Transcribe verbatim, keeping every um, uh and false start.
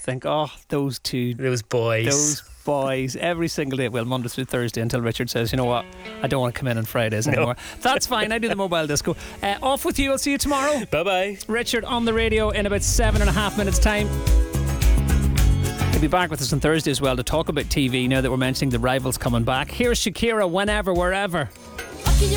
think, oh, those two, those boys, those boys, every single day. Well, Monday through Thursday until Richard says, you know what, I don't want to come in on Fridays anymore. No. That's fine. I do the mobile disco. Uh, off with you. I'll see you tomorrow. Bye bye. Richard on the radio in about seven and a half minutes time. He'll be back with us on Thursday as well to talk about T V now that we're mentioning the Rivals coming back. Here's Shakira, Whenever, Wherever.